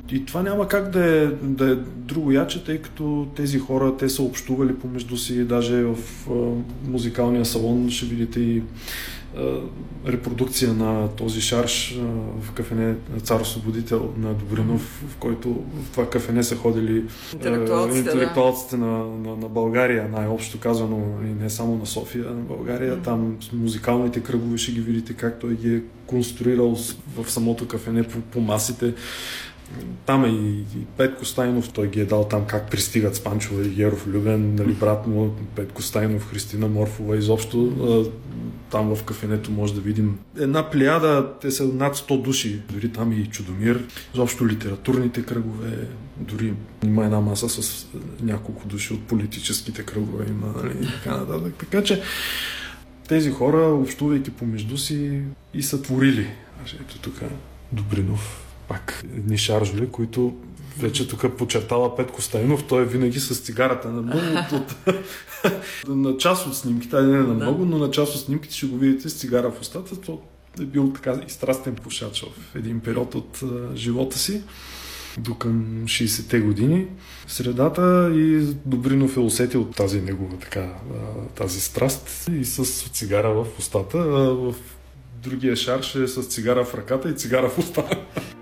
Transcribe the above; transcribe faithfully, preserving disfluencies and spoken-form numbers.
И това няма как да е, да е друго яче, тъй като тези хора, те са общували помежду си, даже в а, музикалния салон ще видите и а, репродукция на този шарш а, в кафене Цар Освободител на Добринов, в който в това кафене са ходили интелектуалците, интелектуалците да. на, на, на България, най-общо казано, и не само на София, на България. Mm-hmm. Там музикалните кръгове ще ги видите как той ги е конструирал в самото кафене по, по масите. Там е и, и Петко Стайнов, той ги е дал там как пристигат с Панчо и Геров Любен, нали, брат му, Петко Стайнов, Христина Морфова, изобщо там в кафенето може да видим една плеяда, те са над сто души, дори там и Чудомир, изобщо литературните кръгове, дори има една маса с няколко души от политическите кръгове, има, нали, и така нататък. Така че тези хора, общувайки помежду си, и са творили. Ето тук Добринов. Пак едни шаржове, които вече тук подчертава Петко Стайнов, той е винаги с цигарата на много от, на част от снимките, не на много, но на част от снимките ще го видите с цигара в устата. То е бил така и страстен пушач в един период от а, живота си, до към шейсетте години. В средата и Добринов е усетил тази негова така, а, тази страст и с цигара в устата, а в другия шарш е с цигара в ръката и цигара в устата.